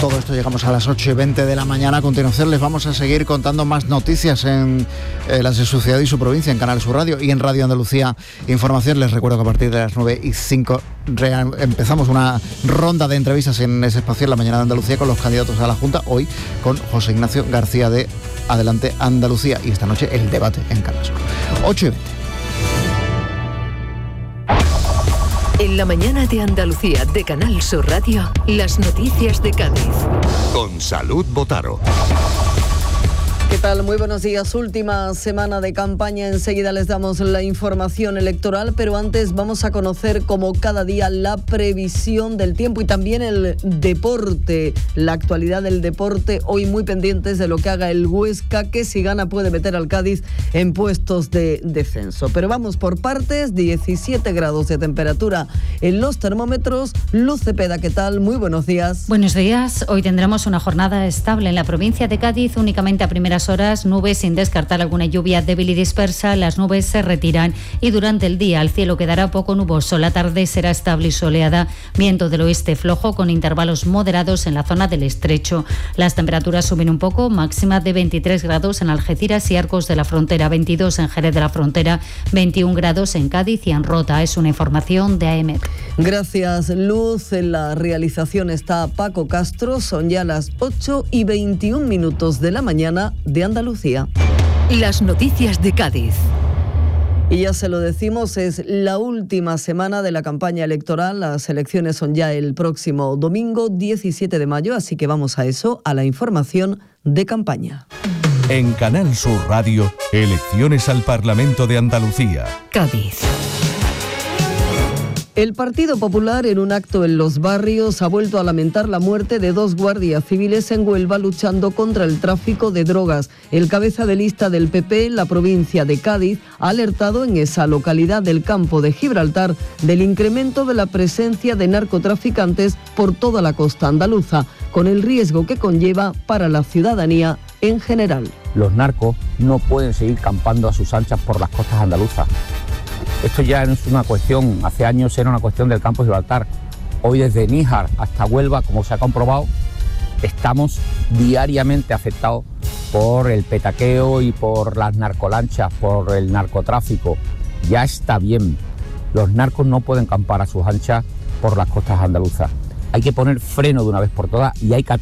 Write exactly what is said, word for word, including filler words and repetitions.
todo esto llegamos a las ocho y veinte de la mañana. A continuación les vamos a seguir contando más noticias en eh, las de su ciudad y su provincia, en Canal Sur Radio y en Radio Andalucía Información. Les recuerdo que a partir de las nueve y cinco empezamos una ronda de entrevistas en ese espacio en la mañana de Andalucía con los candidatos a la Junta, hoy con José Ignacio García de Adelante Andalucía, y esta noche el debate en Canal Sur. ocho y veinte. En la mañana de Andalucía de Canal Sur Radio, las noticias de Cádiz. Con Salud Botaro. ¿Qué tal? Muy buenos días. Última semana de campaña. Enseguida les damos la información electoral, pero antes vamos a conocer, como cada día, la previsión del tiempo y también el deporte, la actualidad del deporte. Hoy muy pendientes de lo que haga el Huesca, que si gana puede meter al Cádiz en puestos de descenso. Pero vamos por partes. diecisiete grados de temperatura en los termómetros. Luz Cepeda, ¿qué tal? Muy buenos días. Buenos días. Hoy tendremos una jornada estable en la provincia de Cádiz, únicamente a primeras horas, nubes sin descartar alguna lluvia débil y dispersa. Las nubes se retiran y durante el día el cielo quedará poco nuboso. La tarde será estable y soleada, viento del oeste flojo con intervalos moderados en la zona del Estrecho. Las temperaturas suben un poco, máxima de veintitrés grados en Algeciras y Arcos de la Frontera, veintidós en Jerez de la Frontera, veintiún grados en Cádiz y en Rota. Es una información de A M P. Gracias, Luz. En la realización está Paco Castro. Son ya las ocho y veintiún minutos de la mañana de Andalucía. Las noticias de Cádiz. Y ya se lo decimos, es la última semana de la campaña electoral. Las elecciones son ya el próximo domingo, diecisiete de mayo, así que vamos a eso, a la información de campaña. En Canal Sur Radio, elecciones al Parlamento de Andalucía. Cádiz. El Partido Popular, en un acto en Los Barrios, ha vuelto a lamentar la muerte de dos guardias civiles en Huelva luchando contra el tráfico de drogas. El cabeza de lista del P P en la provincia de Cádiz ha alertado en esa localidad del Campo de Gibraltar del incremento de la presencia de narcotraficantes por toda la costa andaluza, con el riesgo que conlleva para la ciudadanía en general. Los narcos no pueden seguir campando a sus anchas por las costas andaluzas. Esto ya no es una cuestión, hace años era una cuestión del Campo de Gibraltar. Hoy desde Níjar hasta Huelva, como se ha comprobado, estamos diariamente afectados por el petaqueo y por las narcolanchas, por el narcotráfico. Ya está bien, los narcos no pueden campar a sus anchas por las costas andaluzas. Hay que poner freno de una vez por todas y hay que